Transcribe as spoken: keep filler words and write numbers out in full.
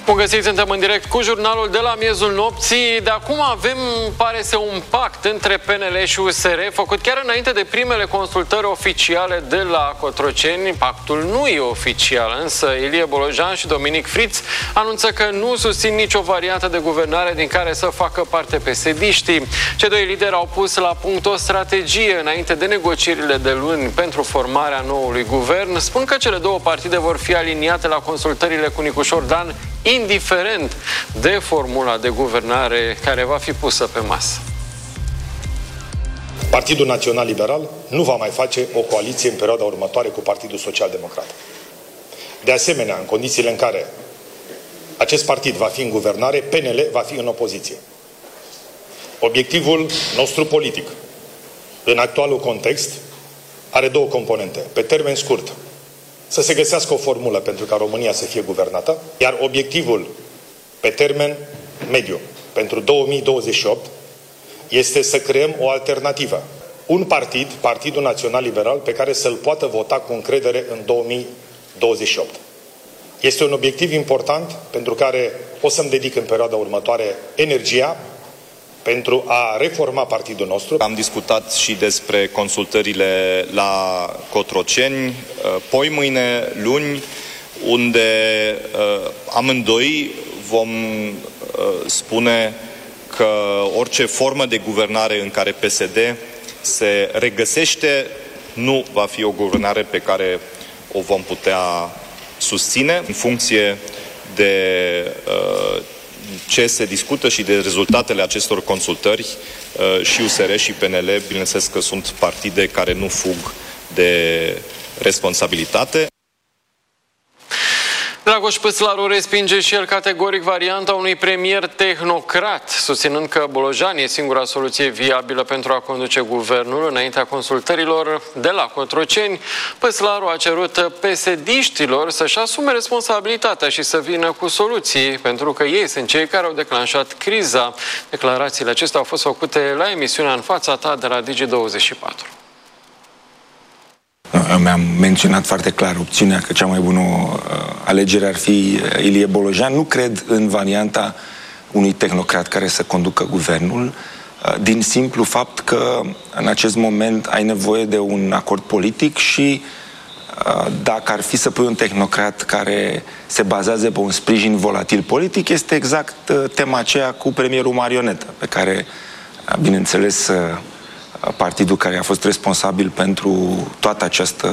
Bun găsit, suntem în direct cu jurnalul de la miezul nopții. De acum avem, pare să, un pact între P N L și U S R, făcut chiar înainte de primele consultări oficiale de la Cotroceni. Pactul nu e oficial, însă Ilie Bolojan și Dominic Friț anunță că nu susțin nicio variantă de guvernare din care să facă parte P S D-știi. Cei doi lideri au pus la punct o strategie înainte de negocierile de luni pentru formarea noului guvern. Spun că cele două partide vor fi aliniate la consultările cu Nicușor Dan, indiferent de formula de guvernare care va fi pusă pe masă. Partidul Național Liberal nu va mai face o coaliție în perioada următoare cu Partidul Social Democrat. De asemenea, în condițiile în care acest partid va fi în guvernare, P N L va fi în opoziție. Obiectivul nostru politic, în actualul context, are două componente. Pe termen scurt, să se găsească o formulă pentru ca România să fie guvernată, iar obiectivul pe termen mediu, pentru două mii douăzeci și opt, este să creăm o alternativă. Un partid, Partidul Național Liberal, pe care să-l poată vota cu încredere în două mii douăzeci și opt. Este un obiectiv important pentru care o să-mi dedic în perioada următoare energia pentru a reforma partidul nostru. Am discutat și despre consultările la Cotroceni, poi mâine, luni, unde amândoi vom spune că orice formă de guvernare în care P S D se regăsește nu va fi o guvernare pe care o vom putea susține în funcție de ce se discută și de rezultatele acestor consultări. Și U S R și P N L, bineînțeles că sunt partide care nu fug de responsabilitate. Dragoș Păslaru respinge și el categoric varianta unui premier tehnocrat, susținând că Bolojan e singura soluție viabilă pentru a conduce guvernul. Înaintea consultărilor de la Cotroceni, Păslaru a cerut P S D-știlor să-și asume responsabilitatea și să vină cu soluții, pentru că ei sunt cei care au declanșat criza. Declarațiile acestea au fost făcute la emisiunea În fața ta de la Digi douăzeci și patru. Eu mi-am menționat foarte clar opțiunea că cea mai bună uh, alegere ar fi Ilie Bolojan. Nu cred în varianta unui tehnocrat care să conducă guvernul, uh, din simplu fapt că în acest moment ai nevoie de un acord politic și uh, dacă ar fi să pui un tehnocrat care se bazează pe un sprijin volatil politic, este exact uh, tema aceea cu premierul marionetă, pe care, uh, bineînțeles, uh, partidul care a fost responsabil pentru toată această